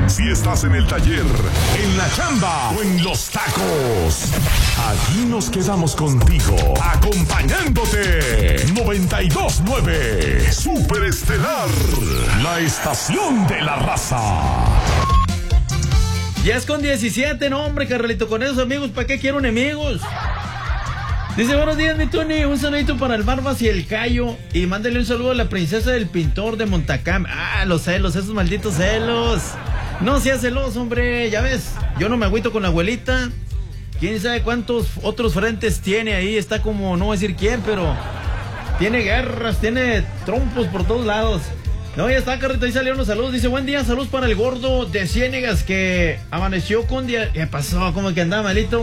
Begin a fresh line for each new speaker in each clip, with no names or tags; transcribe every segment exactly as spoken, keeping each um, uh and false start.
Si estás en el taller, en la chamba o en los tacos, aquí nos quedamos contigo, acompañándote. noventa y dos nueve Super Estelar, la estación de la raza.
Ya es con diecisiete, no hombre, carnalito, con esos amigos, ¿para qué quiero enemigos? Dice, buenos días, mi Tony, un saludito para el Barbas y el Cayo, y mándale un saludo a la princesa del pintor de Montacam. Ah, los celos, esos malditos celos. No seas celoso, hombre, ya ves, yo no me agüito con la abuelita. Quién sabe cuántos otros frentes tiene ahí, está como, no voy a decir quién, pero tiene guerras, tiene trompos por todos lados. No, ya está, carrito, ahí salieron los saludos. Dice, buen día, saludos para el gordo de Ciénegas que amaneció con día... ¿Qué pasó? ¿Cómo que andaba malito?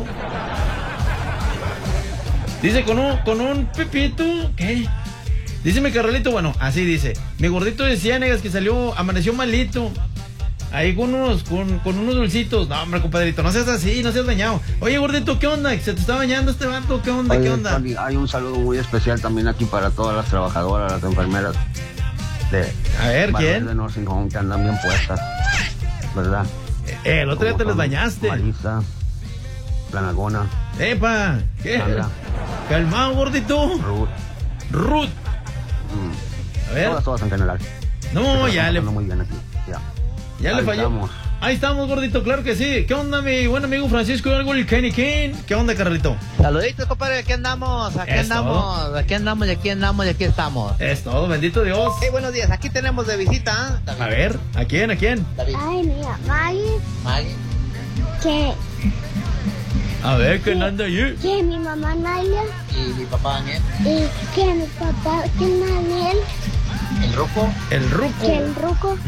Dice, con un, con un pepito, ¿qué? Dice mi carnalito, bueno, así dice, mi gordito de Ciénegas que salió, amaneció malito. Ahí con unos, con, con unos dulcitos. No, hombre, compadrito, no seas así, no seas dañado. Oye, gordito, ¿qué onda? ¿Se te está bañando este vato? ¿Qué onda?
Oye,
¿Qué onda?
Tony, hay un saludo muy especial también aquí para todas las trabajadoras, las enfermeras de...
A ver, ¿quién?
De Nursing Home, que andan bien puestas, ¿verdad?
Eh, el otro día te les bañaste.
Marisa, la Nagona.
Epa, ¿qué?
Sandra.
Calmado, gordito.
Ruth.
Ruth.
Mm.
A ver.
Todas, todas en general.
No, ya le...
muy bien aquí, ya.
Ya
Ahí
le falló.
Estamos.
Ahí estamos, gordito, claro que sí. ¿Qué onda, mi buen amigo Francisco el Kenny King? ¿Qué onda, carrito?
Saluditos, compadre, aquí andamos, aquí
Es
andamos,
todo.
aquí andamos y aquí andamos y aquí estamos.
Es todo, bendito Dios.
Hey, buenos días, aquí tenemos de visita, ¿eh?
A ver, ¿a quién, a quién?
David.
Ay, mira, Maggie,
Maggie.
que,
A ver, ¿quién anda ahí?
que mi mamá Nalia
Y mi papá Daniel,
y que mi papá que Daniel,
el Ruco.
El Ruco.
que el Ruco.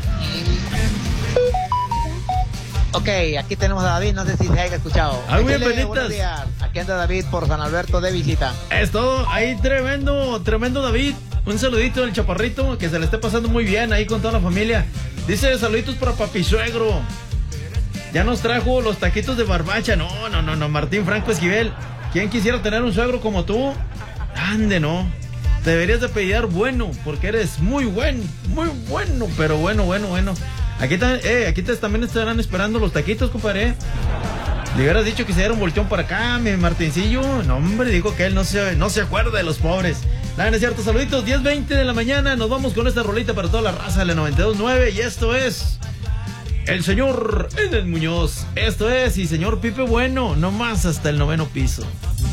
Ok, aquí tenemos a David, no sé si se haya escuchado.
Ah, muy
Échale,
bien,
buenos
penitas.
días. Aquí anda David por San Alberto de visita.
Es todo, ahí tremendo, tremendo David. Un saludito al chaparrito, que se le esté pasando muy bien ahí con toda la familia. Dice, saluditos para papi suegro. Ya nos trajo los taquitos de barbacha. No, no, no, no, Martín Franco Esquivel. ¿Quién quisiera tener un suegro como tú? Ande, no. Te deberías de apellidar bueno, porque eres muy buen, muy bueno, pero bueno, bueno, bueno. Aquí, ta, eh, aquí te, también estarán esperando los taquitos, compadre. Le hubieras dicho que se diera un volteón para acá, mi Martincillo. No, hombre, dijo que él no se, no se acuerda de los pobres. Nada, no es cierto. Saluditos, diez veinte de la mañana. Nos vamos con esta rolita para toda la raza de la noventa y dos nueve. Y esto es el señor Edel Muñoz. Esto es, y señor Pipe Bueno, nomás hasta el noveno piso.